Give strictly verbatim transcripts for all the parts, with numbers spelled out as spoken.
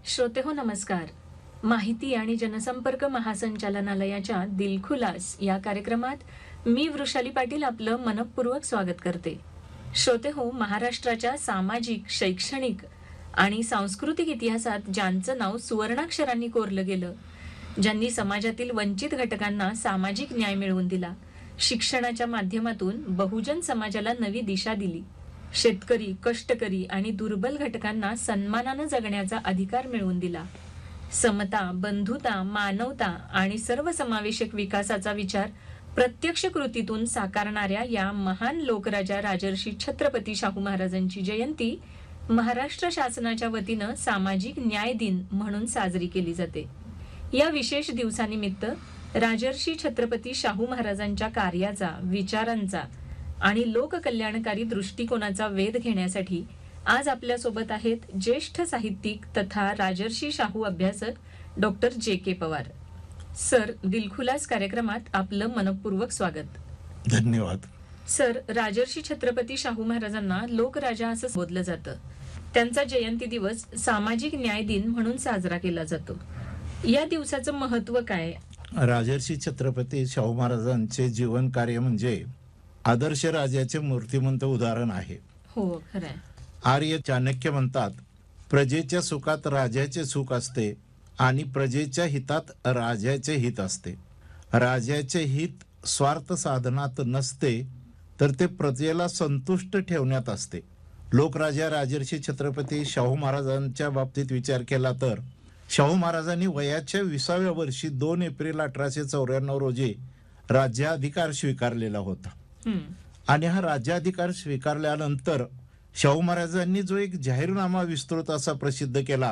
श्रोते हो नमस्कार. माहिती आणि जनसंपर्क महासंचालनालयाच्या दिलखुलास या कार्यक्रमात मी वृषाली पाटील आपलं मनपूर्वक स्वागत करते. श्रोते हो, महाराष्ट्राच्या सामाजिक, शैक्षणिक आणि सांस्कृतिक इतिहासात ज्यांचं नाव सुवर्णाक्षरांनी कोरलं गेलं, ज्यांनी समाजातील वंचित घटकांना सामाजिक न्याय मिळवून दिला, शिक्षणाच्या माध्यमातून बहुजन समाजाला नवी दिशा दिली, शेतकरी, कष्टकरी आणि दुर्बल घटकांना सन्मानानं जगण्याचा अधिकार मिळवून दिला, समता, बंधुता, मानवता आणि सर्वसमावेशक विकासाचा विचार प्रत्यक्ष कृतीतून साकारणाऱ्या या महान लोकराजा राजर्षी छत्रपती शाहू महाराजांची जयंती महाराष्ट्र शासनाच्या वतीनं सामाजिक न्याय दिन म्हणून साजरी केली जाते. या विशेष दिवसानिमित्त राजर्षी छत्रपती शाहू महाराजांच्या कार्याचा, विचारांचा आणि लोककल्याणकारी दृष्टिकोनाचा वेध घेण्यासाठी आज आपल्या सोबत आहेत ज्येष्ठ साहित्यिक तथा राजर्षी शाहू अभ्यासक डॉक्टर जे के पवार. सर, दिलखुलास कार्यक्रमात आपलं मनपूर्वक स्वागत. धन्यवाद. सर, राजर्षी छत्रपती शाहू महाराजांना लोकराजा असं संबोधलं जातं. त्यांचा जयंती दिवस सामाजिक न्याय दिन म्हणून साजरा केला जातो. या दिवसाचं महत्व काय? राजर्षी छत्रपती शाहू महाराजांचे जीवन कार्य म्हणजे आदर्श राजाचे मूर्तिमंत उदाहरण आहे. हो, खरंय. आर्य चाणक्य म्हणतात, प्रजेच्या सुखात राजाचे सुख असते आणि प्रजेच्या हितात राजाचे हित असते. राजाचे हित स्वार्थ साधनात नसते, तर ते प्रजेला संतुष्ट ठेवण्यात असते. लोकराजा राजर्षी छत्रपती शाहू महाराजांच्या बाबतीत विचार केला तर शाहू महाराजांनी वयाच्या विसाव्या वर्षी दोन एप्रिल अठराशे चौऱ्याण्णव रोजी राज्याधिकार स्वीकारलेला होता. आणि हा राज्याधिकार स्वीकारल्यानंतर शाहू महाराजांनी जो एक जाहीरनामा विस्तृत असा प्रसिद्ध केला,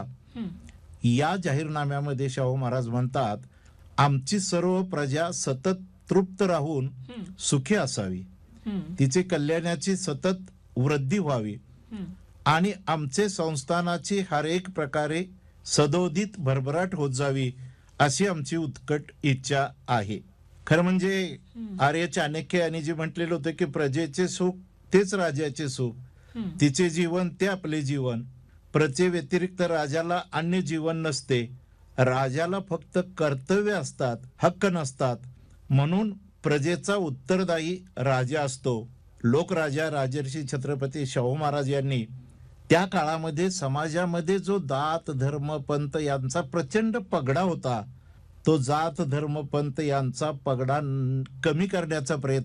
या जाहीरनाम्यामध्ये शाहू महाराज म्हणतात, आमची सर्व प्रजा सतत तृप्त राहून सुखी असावी, तिचे कल्याणाची सतत वृद्धी व्हावी आणि आमचे संस्थानाची हर एक प्रकारे सदोदित भरभराट होत जावी, अशी आमची उत्कट इच्छा आहे. खरं म्हणजे आर्य चाणक्य यांनी जे म्हटलेलं होतं की प्रजेचे सुख तेच राजाचे सुख, तिचे जीवन ते आपले जीवन, प्रजे व्यतिरिक्त राजाला अन्य जीवन नसते, राजाला फक्त कर्तव्य असतात, हक्क नसतात, म्हणून प्रजेचा उत्तरदायी राजा असतो. लोकराजा राजर्षी छत्रपती शाहू महाराज यांनी त्या काळामध्ये समाजामध्ये जो जात धर्म पंथ यांचा प्रचंड पगडा होता, तो जात धर्म पंथ यांचा पगडा कमी करण्याचा प्रयत्न